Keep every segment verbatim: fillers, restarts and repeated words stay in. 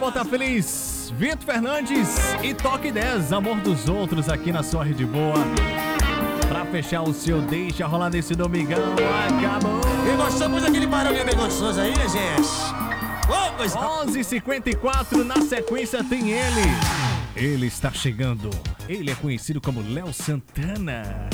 Boa, tá feliz? Vitor Fernandes e Toque dez, Amor dos Outros, aqui na sua Rede Boa. Pra fechar o seu Deixa Rolar nesse domingão, acabou. E gostamos daquele barulho bem gostoso aí, né, gente? Oh, coisa... onze e cinquenta e quatro, na sequência tem ele. Ele está chegando. Ele é conhecido como Léo Santana.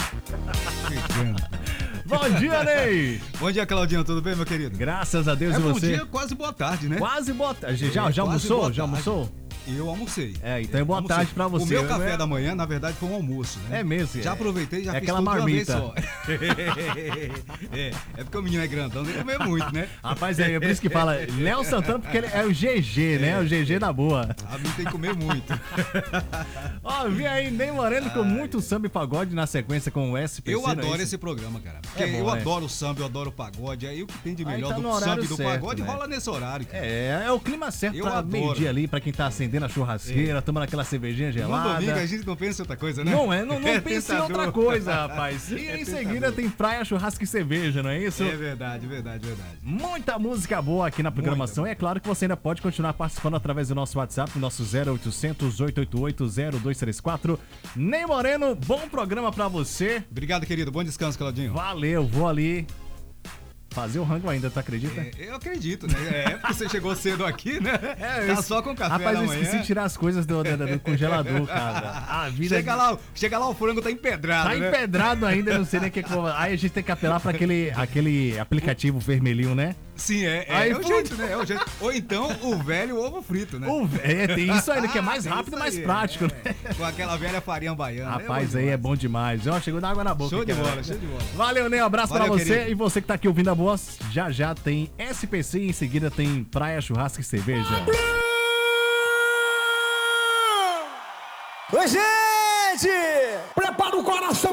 Bom dia, Ney! Bom dia, Claudinho, tudo bem, meu querido? Graças a Deus, é e bom você? Dia, quase boa tarde, né? Quase boa tarde. Já, é, já almoçou? Já almoçou? Eu almocei. É, então é boa almocei. tarde pra você. O meu café né? da manhã, na verdade, foi um almoço, né? É mesmo. Já é. aproveitei, já é fiz aquela tudo marmita. de uma vez só. é, é porque o menino é grandão, tem que comer muito, né? Rapaz, é, é por isso que fala Léo Santana, porque ele é o G G, né? É, o G G da boa. A mim tem que comer muito. Ó, vi aí Ney Moreno com muito samba e pagode na sequência com o S P C. Eu adoro é esse programa, cara. Porque é bom, eu né? adoro o samba, eu adoro o pagode. Aí o que tem de melhor tá do no samba horário e do certo, pagode né? rola nesse horário, cara. É, é o clima certo Eu pra adoro. meio-dia ali, pra quem tá acendendo a churrasqueira, tomando aquela cervejinha No gelada. domingo a gente não pensa em outra coisa, né? Não é, não, não É pense em tentador. outra coisa, rapaz. E É em tentador. seguida tem praia, churrasco e cerveja, não é isso? É verdade, verdade, verdade. Muita música boa aqui na programação. Muita. E é claro que você ainda pode continuar participando através do nosso WhatsApp, nosso zero oitocentos, oito oito oito, zero dois três quatro. Ney Moreno, bom programa pra você. Obrigado, querido. Bom descanso, Claudinho. Valeu, vou ali fazer o rango ainda, tu acredita? É, eu acredito, né? É porque você chegou cedo aqui, né? É, tá eu- só com café Rapaz, da eu manhã. esqueci de tirar as coisas do, do- do congelador, cara. A vida Chega lá, chega lá, o frango tá empedrado, tá né? empedrado ainda, não sei nem o que que eu vou- Aí a gente tem que apelar pra aquele, aquele aplicativo vermelhinho, né? Sim, é, é, Aí é o foi- jeito, né? É o jeito. Ou então o velho ovo frito, né? O- é, tem isso ainda que é mais Tem rápido e isso mais aí, prático, é, né? é. Com aquela velha farinha baiana. Rapaz, bom aí é demais. bom demais. Ó, chegou da água na boca. Show de cara. bola, show de bola. Valeu, Ney. Um abraço Valeu, pra você. querido. E você que tá aqui ouvindo a voz, já já tem S P C e em seguida tem Praia, Churrasco e Cerveja. Oi, gente! Prepara o coração